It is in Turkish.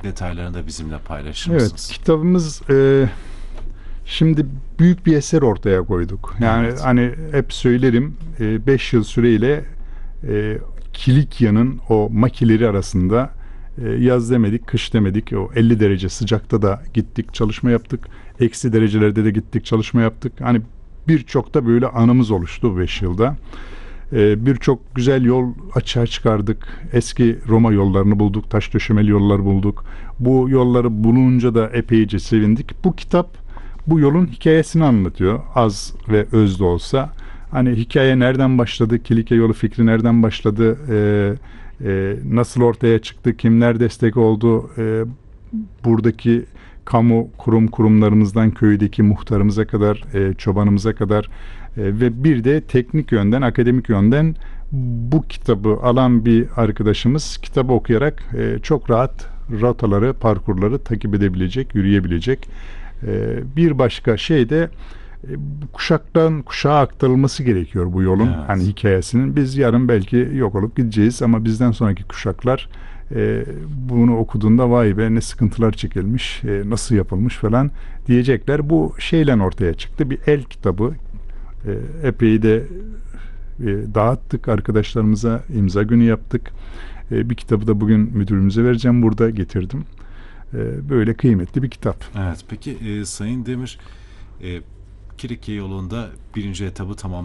detaylarını da bizimle paylaşır Evet, mısınız? kitabımız şimdi büyük bir eser ortaya koyduk. Yani Evet. hani hep söylerim, 5 yıl süreyle Kilikya'nın o makileri arasında yaz demedik, kış demedik. O 50 derece sıcakta da gittik, çalışma yaptık. Eksi derecelerde de gittik, çalışma yaptık. Hani birçok da böyle anımız oluştu bu 5 yılda. Birçok güzel yol açığa çıkardık. Eski Roma yollarını bulduk, taş döşemeli yollar bulduk. Bu yolları bulunca da epeyce sevindik. Bu kitap bu yolun hikayesini anlatıyor. Az ve öz de olsa. Hani hikaye nereden başladı, Kilike yolu fikri nereden başladı, nasıl ortaya çıktı, kimler destek oldu, buradaki kamu kurumlarımızdan köydeki muhtarımıza kadar, çobanımıza kadar ve bir de teknik yönden, akademik yönden bu kitabı alan bir arkadaşımız kitabı okuyarak çok rahat rotaları, parkurları takip edebilecek, yürüyebilecek. Bir başka şey de kuşaktan kuşağa aktarılması gerekiyor bu yolun hani Evet. hikayesinin. Biz yarın belki yok olup gideceğiz ama bizden sonraki kuşaklar bunu okuduğunda vay be ne sıkıntılar çekilmiş, nasıl yapılmış falan diyecekler. Bu şeyle ortaya çıktı. Bir el kitabı. Epey de dağıttık arkadaşlarımıza, imza günü yaptık. Bir kitabı da bugün müdürümüze vereceğim, burada getirdim. Böyle kıymetli bir kitap. Evet. Peki Sayın Demir, Kilike yolunda birinci etabı tamam.